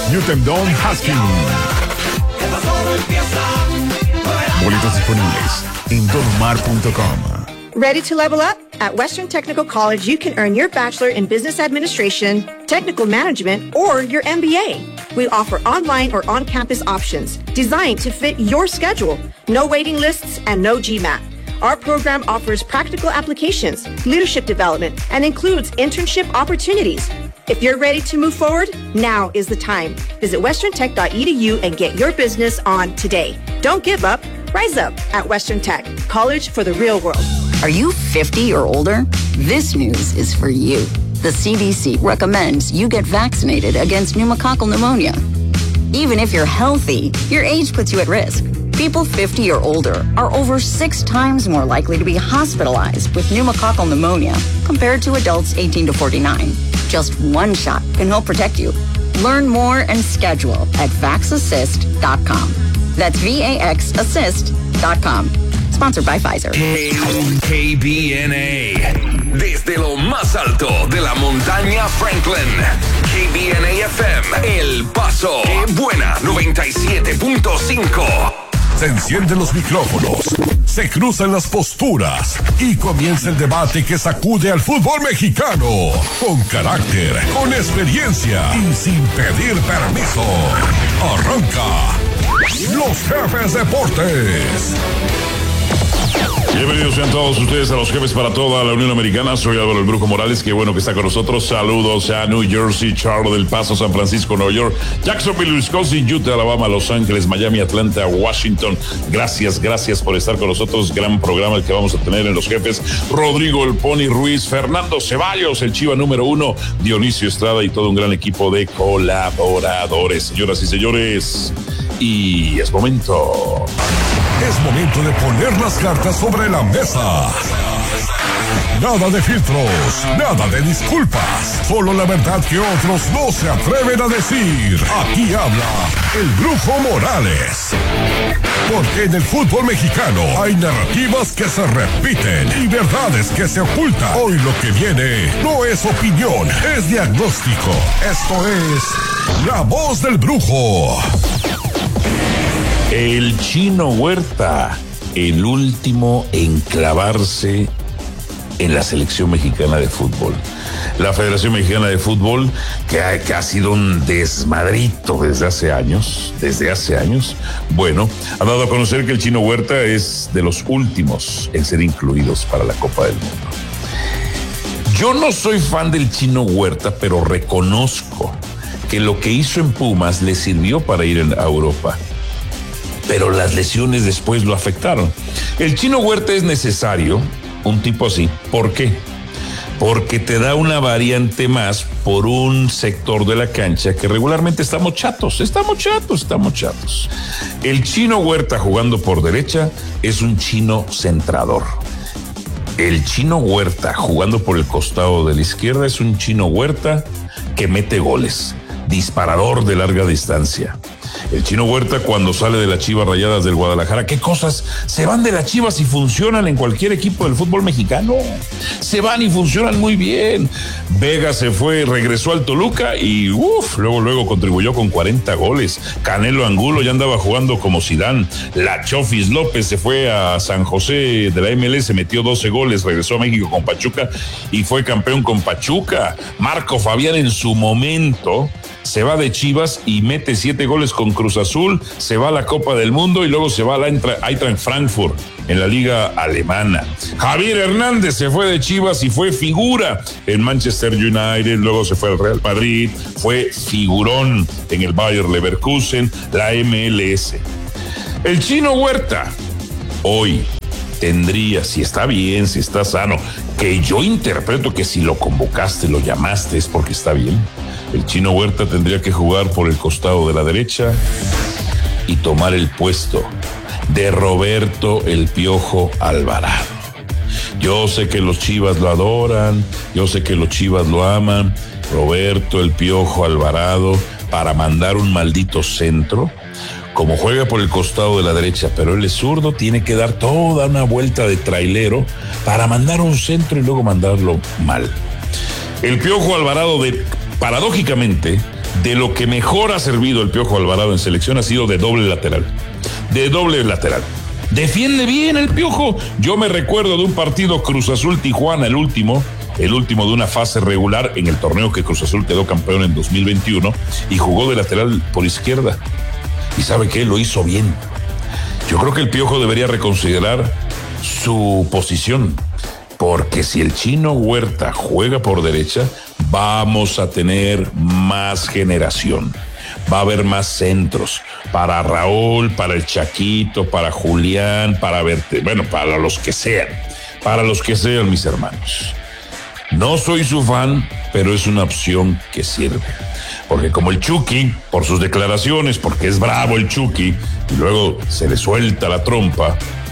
Newton Husky. Boletos disponibles en donomar.com. Ready to level up? At Western Technical College, you can earn your Bachelor in Business Administration, Technical Management, or your MBA. We offer online or on-campus options designed to fit your schedule. No waiting lists and no GMAT. Our program offers practical applications, leadership development, and includes internship opportunities. If you're ready to move forward, now is the time. Visit westerntech.edu and get your business on today. Don't give up. Rise up at Western Tech, college for the real world. Are you 50 or older? This news is for you. The CDC recommends you get vaccinated against pneumococcal pneumonia. Even if you're healthy, your age puts you at risk. People 50 or older are over 6 times more likely to be hospitalized with pneumococcal pneumonia compared to adults 18 to 49. Just one shot can help protect you. Learn more and schedule at vaxassist.com. That's VAXassist.com. Sponsored by Pfizer. KBNA. Desde lo más alto de la montaña Franklin. KBNA FM. El Paso. Qué buena 97.5. Se encienden los micrófonos, se cruzan las posturas y comienza el debate que sacude al fútbol mexicano. Con carácter, con experiencia y sin pedir permiso. Arranca Los Jefes Deportes. Bienvenidos sean todos ustedes a Los Jefes para toda la Unión Americana. Soy Álvaro El Brujo Morales, qué bueno que está con nosotros. Saludos a New Jersey, Charlotte, El Paso, San Francisco, Nueva York, Jacksonville, Wisconsin, Utah, Alabama, Los Ángeles, Miami, Atlanta, Washington. Gracias por estar con nosotros. Gran programa el que vamos a tener en Los Jefes. Rodrigo El Pony Ruiz, Fernando Ceballos, el Chiva número 1, Dionisio Estrada y todo un gran equipo de colaboradores. Señoras y señores, y es momento. Es momento de poner las cartas sobre la mesa. Nada de filtros, nada de disculpas, solo la verdad que otros no se atreven a decir. Aquí habla el Brujo Morales. Porque en el fútbol mexicano hay narrativas que se repiten y verdades que se ocultan. Hoy lo que viene no es opinión, es diagnóstico. Esto es La Voz del Brujo. El Chino Huerta, el último en clavarse en la selección mexicana de fútbol. La Federación Mexicana de Fútbol, que ha sido un desmadrito desde hace años, bueno, ha dado a conocer que el Chino Huerta es de los últimos en ser incluidos para la Copa del Mundo. Yo no soy fan del Chino Huerta, pero reconozco que lo que hizo en Pumas le sirvió para ir a Europa. Pero las lesiones después lo afectaron. El Chino Huerta es necesario, un tipo así. ¿Por qué? Porque te da una variante más por un sector de la cancha que regularmente estamos chatos. El Chino Huerta jugando por derecha es un chino centrador. El Chino Huerta jugando por el costado de la izquierda es un Chino Huerta que mete goles, disparador de larga distancia. El Chino Huerta cuando sale de las Chivas Rayadas del Guadalajara, ¿qué cosas se van de las Chivas y funcionan en cualquier equipo del fútbol mexicano? Se van y funcionan muy bien. Vega se fue, regresó al Toluca y luego contribuyó con 40 goles. Canelo Angulo ya andaba jugando como Zidane. La Chofis López se fue a San José de la MLS, metió 12 goles, regresó a México con Pachuca y fue campeón con Pachuca. Marco Fabián en su momento se va de Chivas y mete 7 goles con Cruz Azul, se va a la Copa del Mundo y luego se va a la Eintracht Frankfurt en la liga alemana. Javier Hernández se fue de Chivas y fue figura en Manchester United, luego se fue al Real Madrid, fue figurón en el Bayer Leverkusen, la MLS. El Chino Huerta hoy tendría, si está bien, si está sano, que yo interpreto que si lo convocaste, lo llamaste, es porque está bien. El Chino Huerta tendría que jugar por el costado de la derecha y tomar el puesto de Roberto El Piojo Alvarado. Yo sé que los Chivas lo adoran, yo sé que los Chivas lo aman. Roberto El Piojo Alvarado, para mandar un maldito centro, como juega por el costado de la derecha, pero él es zurdo, tiene que dar toda una vuelta de trailero para mandar un centro y luego mandarlo mal. El Piojo Alvarado paradójicamente, de lo que mejor ha servido el Piojo Alvarado en selección ha sido de doble lateral. Defiende bien el Piojo. Yo me recuerdo de un partido Cruz Azul-Tijuana, el último de una fase regular en el torneo que Cruz Azul quedó campeón en 2021 y jugó de lateral por izquierda. ¿Y sabe qué? Lo hizo bien. Yo creo que el Piojo debería reconsiderar su posición, porque si el Chino Huerta juega por derecha, vamos a tener más generación. Va a haber más centros para Raúl, para el Chaquito, para Julián, para los que sean, mis hermanos. No soy su fan, pero es una opción que sirve. Porque como el Chucky, por sus declaraciones, porque es bravo el Chucky, y luego se le suelta la trompa,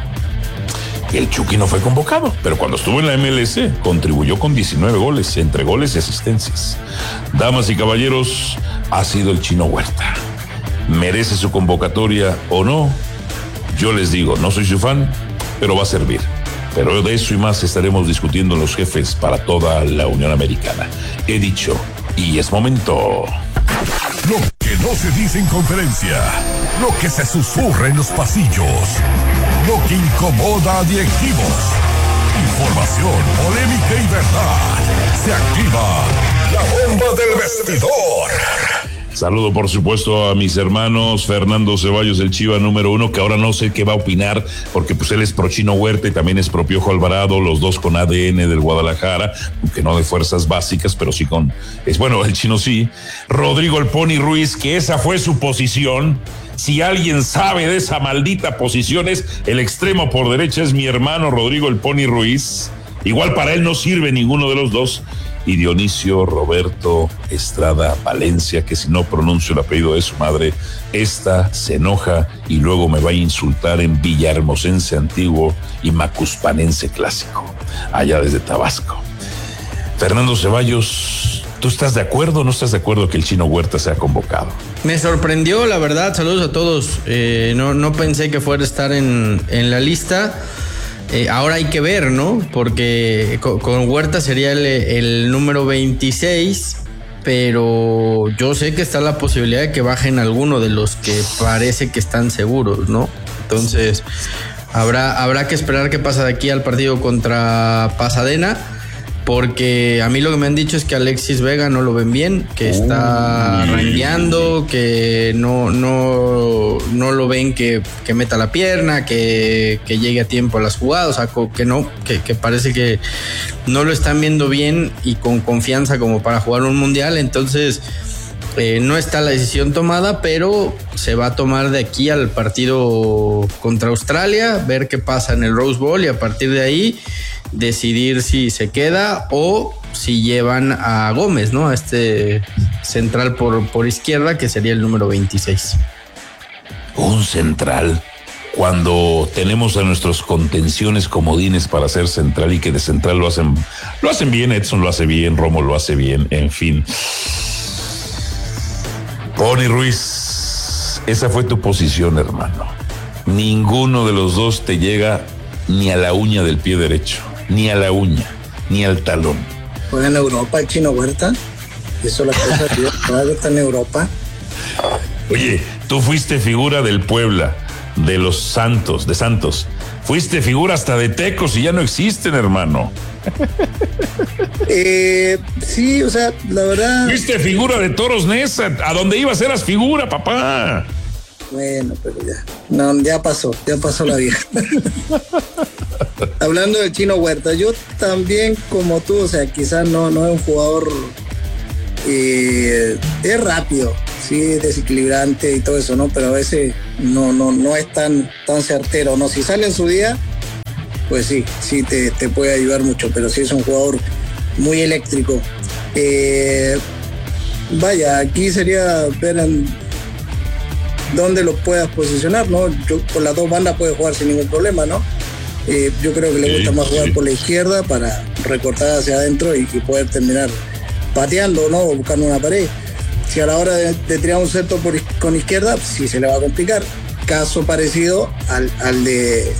el Chucky no fue convocado, pero cuando estuvo en la MLS contribuyó con 19 goles, entre goles y asistencias. Damas y caballeros, ha sido el Chino Huerta. ¿Merece su convocatoria o no? Yo les digo, no soy su fan, pero va a servir. Pero de eso y más estaremos discutiendo los jefes para toda la Unión Americana. He dicho, y es momento. Lo que no se dice en conferencia, lo que se susurra en los pasillos, lo que incomoda a directivos. Información, polémica y verdad. Se activa la bomba del vestidor. Saludo por supuesto a mis hermanos Fernando Ceballos, el Chiva número 1, que ahora no sé qué va a opinar, porque pues él es pro Chino Huerta y también es pro Piojo Alvarado, los dos con ADN del Guadalajara, aunque no de fuerzas básicas, pero sí el Chino sí. Rodrigo el Pony Ruiz, que esa fue su posición. Si alguien sabe de esa maldita posición, es el extremo por derecha, es mi hermano Rodrigo el Pony Ruiz. Igual para él no sirve ninguno de los dos. Y Dionisio Roberto Estrada Valencia, que si no pronuncio el apellido de su madre, esta se enoja y luego me va a insultar en villahermosense antiguo y macuspanense clásico, allá desde Tabasco. Fernando Ceballos, ¿tú estás de acuerdo o no estás de acuerdo que el Chino Huerta sea convocado? Me sorprendió, la verdad. Saludos a todos. No pensé que fuera a estar en la lista. Ahora hay que ver, ¿no? Porque con Huerta sería el número 26, pero yo sé que está la posibilidad de que bajen alguno de los que parece que están seguros, ¿no? Entonces, habrá que esperar qué pasa de aquí al partido contra Pasadena, porque a mí lo que me han dicho es que Alexis Vega no lo ven bien, que está rangueando, que no lo ven que meta la pierna, que llegue a tiempo a las jugadas, o sea, que parece que no lo están viendo bien y con confianza como para jugar un mundial. Entonces no está la decisión tomada, pero se va a tomar de aquí al partido contra Australia, ver qué pasa en el Rose Bowl y a partir de ahí decidir si se queda o si llevan a Gómez, ¿no? A este central por izquierda, que sería el número 26. Un central, cuando tenemos a nuestros contenciones comodines para ser central y que de central lo hacen bien, Edson lo hace bien, Romo lo hace bien, en fin. Pony Ruiz, esa fue tu posición, hermano. Ninguno de los dos te llega ni a la uña del pie derecho, ni a la uña, ni al talón. Juega en Europa el Chino Huerta. Eso la cosa que todavía está en Europa. Oye, tú fuiste figura del Puebla, de Santos. Fuiste figura hasta de Tecos y ya no existen, hermano. Sí, o sea, la verdad. Fuiste figura de Toros Neza. A donde ibas eras figura, papá. Bueno, pero ya. No, ya pasó la vieja. Hablando del Chino Huerta, yo también, como tú, o sea, quizás no es un jugador. Es rápido, sí, desequilibrante y todo eso, ¿no? Pero a veces no es tan certero, ¿no? Si sale en su día, pues sí te puede ayudar mucho, pero sí es un jugador muy eléctrico. Vaya, aquí sería ver dónde lo puedas posicionar, ¿no? Yo por las dos bandas puede jugar sin ningún problema, ¿no? Yo creo que le gusta más jugar por la izquierda para recortar hacia adentro y poder terminar pateando, ¿no? O buscando una pared. Si a la hora de tirar un centro con izquierda, sí se le va a complicar. Caso parecido al de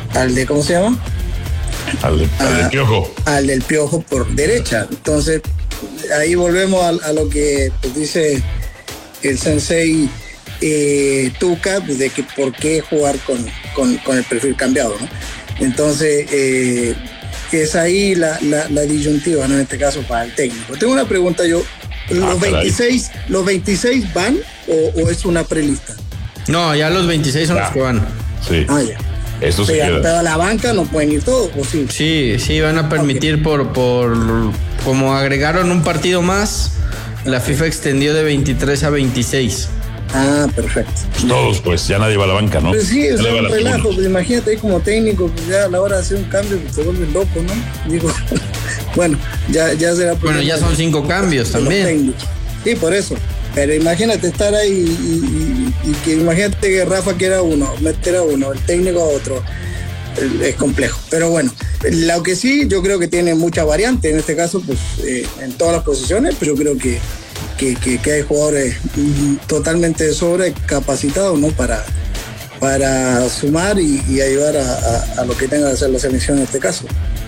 ¿cómo se llama? Al del Piojo. Al del Piojo por derecha. Entonces, ahí volvemos a lo que pues, dice el sensei Tuca, de que por qué jugar con el perfil cambiado, ¿no? Entonces, es ahí la disyuntiva, ¿no? En este caso para el técnico. Tengo una pregunta yo. ¿Los 26 van o es una prelista? No, ya los 26 son los que van. Sí. Ya. Esto se queda. Pero a la banca no pueden ir todos, ¿o sí? Sí, van a permitir por como agregaron un partido más, la FIFA extendió de 23 a 26. Ah, perfecto. Todos, pues, ya nadie va a la banca, ¿no? Pues sí, es un relajo, pues, imagínate ahí como técnico, pues ya a la hora de hacer un cambio pues, te vuelves loco, ¿no? Digo, bueno, ya será... Bueno, ya son 5 cambios también. Sí, por eso. Pero imagínate estar ahí y que imagínate que Rafa quiera meter a uno, el técnico a otro. Es complejo. Pero bueno, lo que sí, yo creo que tiene mucha variante. En este caso, pues, en todas las posiciones, pues yo creo que hay jugadores totalmente sobrecapacitados, ¿no? Para sumar y ayudar a lo que tenga que hacer la selección en este caso.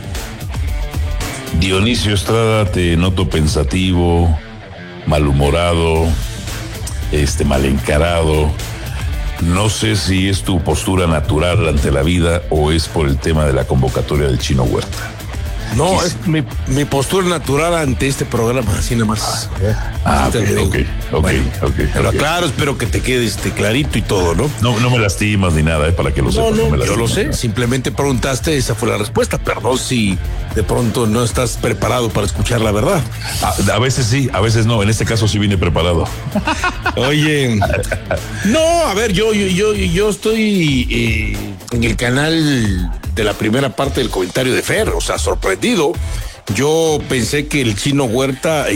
Dionisio Estrada, te noto pensativo, malhumorado, mal encarado. No sé si es tu postura natural ante la vida o es por el tema de la convocatoria del Chino Huerta. No, es mi postura natural ante este programa, así nada más. Ok. Pero claro, espero que te quede clarito y todo, ¿no? No me lastimas ni nada, para que lo sepas. No, yo lo sé, simplemente preguntaste, esa fue la respuesta, perdón si de pronto no estás preparado para escuchar la verdad. A veces sí, a veces no, en este caso sí vine preparado. Oye, no, a ver, yo estoy en el canal de la primera parte del comentario de Fer, o sea, sorprendido. Yo pensé que el Chino Huerta,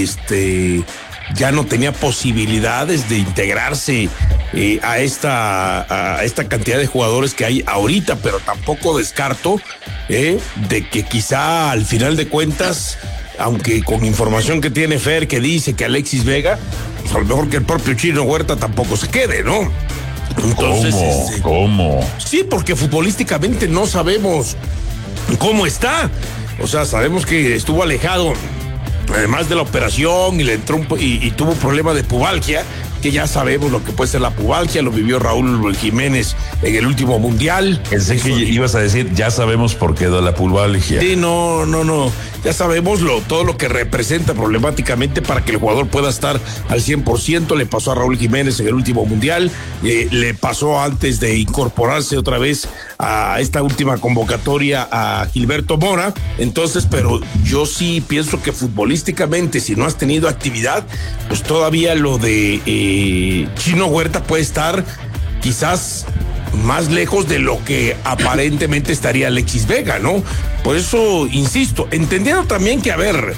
ya no tenía posibilidades de integrarse a esta cantidad de jugadores que hay ahorita, pero tampoco descarto de que quizá al final de cuentas, aunque con información que tiene Fer que dice que Alexis Vega, pues a lo mejor que el propio Chino Huerta tampoco se quede, ¿no? Entonces, ¿Cómo? Sí, porque futbolísticamente no sabemos cómo está. O sea, sabemos que estuvo alejado, además de la operación, y le entró y tuvo un problema de pubalgia, que ya sabemos lo que puede ser la pubalgia, lo vivió Raúl Jiménez en el último mundial. Pensé que ibas a decir, ya sabemos por qué da la pubalgia. Sí, no. Ya sabemos todo lo que representa problemáticamente para que el jugador pueda estar al 100%. Le pasó a Raúl Jiménez en el último mundial, le pasó antes de incorporarse otra vez a esta última convocatoria a Gilberto Mora. Entonces, pero yo sí pienso que futbolísticamente, si no has tenido actividad, pues todavía lo de Chino Huerta puede estar quizás más lejos de lo que aparentemente estaría Alexis Vega, ¿no? Por eso, insisto, entendiendo también que, a ver,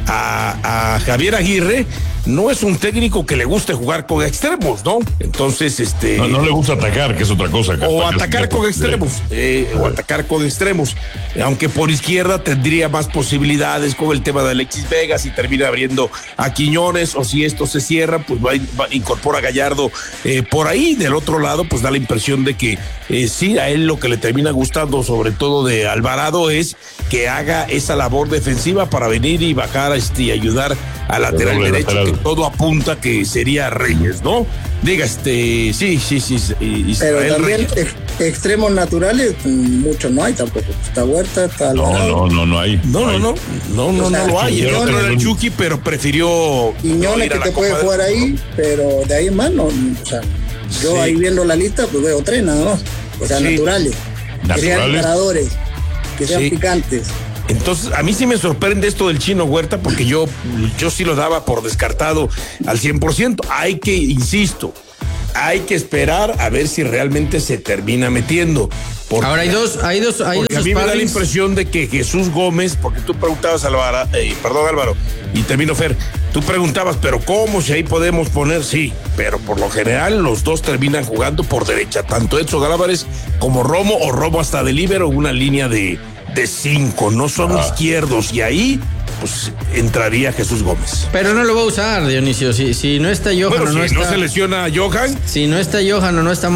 a Javier Aguirre no es un técnico que le guste jugar con extremos, ¿no? Entonces, No le gusta atacar, que es otra cosa. O atacar con extremos. O atacar con extremos. Aunque por izquierda tendría más posibilidades con el tema de Alexis Vega, si termina abriendo a Quiñones, o si esto se cierra, pues incorpora a Gallardo por ahí. Del otro lado, pues da la impresión de que sí, a él lo que le termina gustando, sobre todo de Alvarado, es que haga esa labor defensiva para venir y bajar y ayudar al lateral derecho, que todo apunta que sería Reyes, ¿no? Diga, sí. Pero también extremos naturales, muchos no hay tampoco. Está Huerta, está Alvarado. No hay. No lo hay. El otro era el Chucky, pero prefirió Quiñones, que te puede jugar ahí, pero de ahí en más no. O sea, yo ahí viendo la lista, pues veo 3 nada más. O sea, naturales. Que sean paradores, que sean picantes. Entonces, a mí sí me sorprende esto del Chino Huerta, porque yo sí lo daba por descartado al 100%. Insisto, hay que esperar a ver si realmente se termina metiendo. Ahora hay dos porque a mí me da la impresión de que Jesús Gómez, porque tú preguntabas, Álvaro, y termino, Fer, tú preguntabas, pero ¿cómo? Si ahí podemos poner, sí, pero por lo general los dos terminan jugando por derecha, tanto Edson Álvarez como Romo, o Romo hasta de líbero, una línea de 5, no son izquierdos, y ahí pues entraría Jesús Gómez. Pero no lo va a usar, Dionisio, si no está Johan, no se lesiona Johan. Si no está Johan o no está